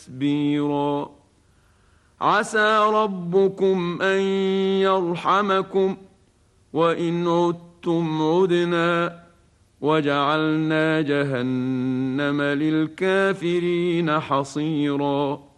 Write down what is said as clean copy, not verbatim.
تتبيرا. عسى ربكم أن يرحمكم وإن عدتم عدنا وجعلنا جهنم للكافرين حصيرا.